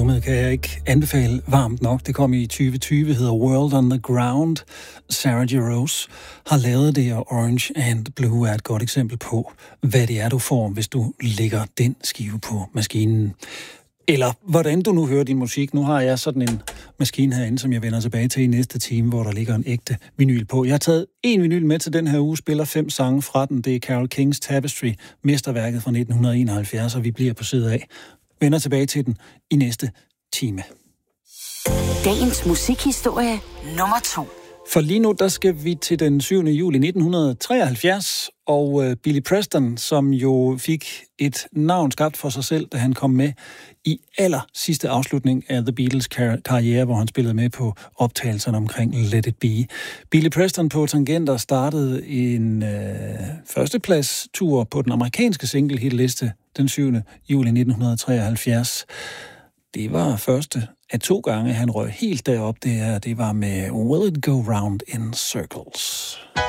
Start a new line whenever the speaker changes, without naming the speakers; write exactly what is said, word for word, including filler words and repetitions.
Albumet kan jeg ikke anbefale varmt nok. Det kom i tyve tyve, hedder World on the Ground. Sarah J. Rose har lavet det, og Orange and Blue er et godt eksempel på, hvad det er, du får, hvis du lægger den skive på maskinen. Eller hvordan du nu hører din musik. Nu har jeg sådan en maskine herinde, som jeg vender tilbage til i næste time, hvor der ligger en ægte vinyl på. Jeg har taget en vinyl med til den her uge, spiller fem sange fra den. Det er Carole Kings Tapestry, mesterværket fra nitten enoghalvfjerds, og vi bliver på side af. Vender tilbage til den i næste time.
Dagens musikhistorie nummer to.
For lige nu, der skal vi til den syvende juli nitten treoghalvfjerds, og uh, Billy Preston, som jo fik et navn skabt for sig selv, da han kom med i aller sidste afslutning af The Beatles kar- karriere, hvor han spillede med på optagelserne omkring Let It Be. Billy Preston på Tangenter startede en uh, førsteplads-tur på den amerikanske single-hitliste den syvende juli nitten treoghalvfjerds. Det var første af to gange, han røg helt derop. Det her, det var med Will It Go Round in Circles.